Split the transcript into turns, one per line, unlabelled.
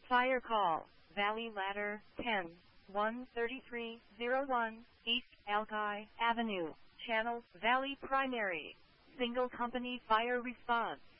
Fire call, Valley Ladder, 10-13301, East Alki Avenue, Channel, Valley Primary. Single company fire response.